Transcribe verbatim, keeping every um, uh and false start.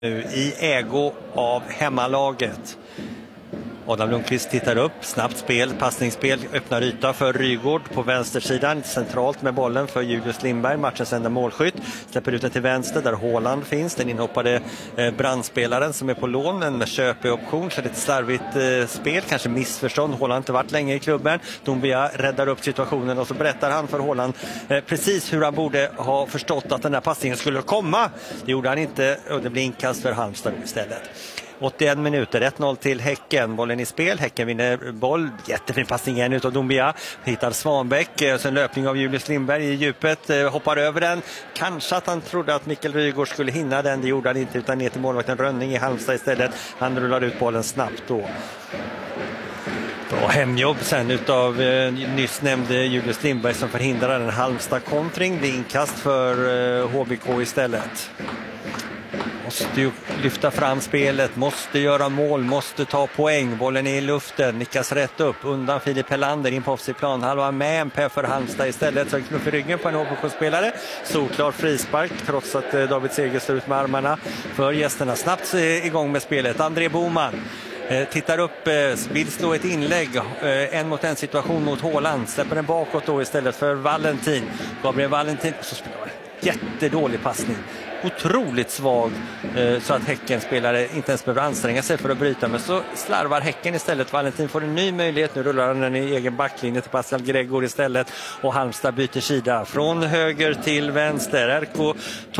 Nu i ägo av hemmalaget. Adam Lundqvist tittar upp, snabbt spel, passningsspel, öppnar yta för Rygård på vänstersidan, centralt med bollen för Julius Lindberg, matchens enda målskytt, släpper ut den till vänster där Håland finns, den inhoppade eh, brandspelaren som är på lån med köpeoption, så det är ett slarvigt eh, spel, kanske missförstånd, Håland har inte varit länge i klubben, Dombia räddar upp situationen och så berättar han för Håland eh, precis hur han borde ha förstått att den här passningen skulle komma. Det gjorde han inte och det blir inkast för Halmstad istället. åttioen minuter, ett noll till Häcken, bollen i spel, Häcken vinner boll, jättefin passning igen utav Dombia, hittar Svanbäck, sen löpning av Julius Lindberg i djupet, hoppar över den, kanske att han trodde att Mikael Rygård skulle hinna den, det gjorde han inte utan ner till målvakten Rönning i Halmstad istället, han rullar ut bollen snabbt då. Bra hemjobb sen utav eh, nyss nämnde Julius Lindberg som förhindrar en Halmstad-kontring, det är inkast för eh, H B K istället. Måste ju lyfta fram spelet, måste göra mål, måste ta poäng. Bollen är i luften, nickas rätt upp undan Filip Hellander in på offside plan. Halva med en P för Halmstad istället. Så knuff i ryggen på en H B K-spelare. Solklar frispark trots att eh, David Seger står ut med armarna för gästerna. Snabbt eh, igång med spelet. André Boman eh, tittar upp, eh, vill slå ett inlägg. Eh, en mot en situation mot Håland. Släpper den bakåt då istället för Valentin. Gabriel Valentin så spelar jättedålig passning. Otroligt svag eh, så att Häcken spelare inte ens behöver anstränga sig för att bryta, men så slarvar Häcken istället. Valentin får en ny möjlighet, nu rullar han den i egen backlinje till Pascal Gregor istället och Halmstad byter sida från höger till vänster. R K